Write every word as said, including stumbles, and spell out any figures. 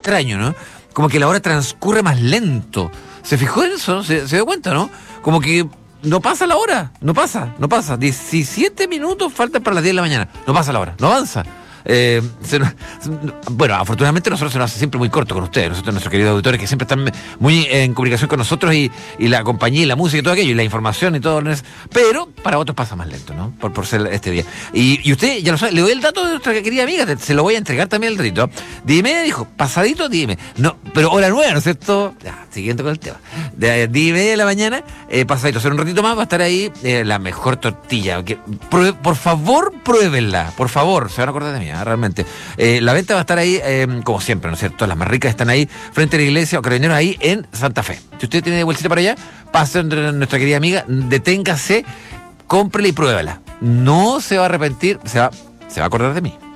extraño, ¿no? Como que la hora transcurre más lento. ¿Se fijó en eso? ¿Se, se dio cuenta, no? Como que no pasa la hora, no pasa, no pasa. diecisiete minutos faltan para las diez de la mañana. No pasa la hora, no avanza. Eh, se, bueno, afortunadamente nosotros se nos hace siempre muy corto con ustedes, nosotros, nuestros queridos auditores que siempre están muy en comunicación con nosotros y, y la compañía y la música y todo aquello, y la información y todo, pero para otros pasa más lento, ¿no? Por, por ser este día. Y, y usted, ya lo sabe, le doy el dato de nuestra querida amiga, se lo voy a entregar también el ratito. Dime, dijo, pasadito, dime. No, pero hora nueva, ¿no es cierto? Ya, siguiente con el tema. De diez y media de la mañana, eh, pasadito, o sea, un ratito más va a estar ahí eh, la mejor tortilla. Que, pruebe, por favor, pruébenla, por favor, se van a acordar de mí. Realmente. Eh, la venta va a estar ahí, eh, como siempre, ¿no es cierto? Las más ricas están ahí, frente a la iglesia o Carabineros, ahí en Santa Fe. Si usted tiene bolsita para allá, pase entre nuestra querida amiga, deténgase, cómprela y pruébala. No se va a arrepentir, se va, se va a acordar de mí.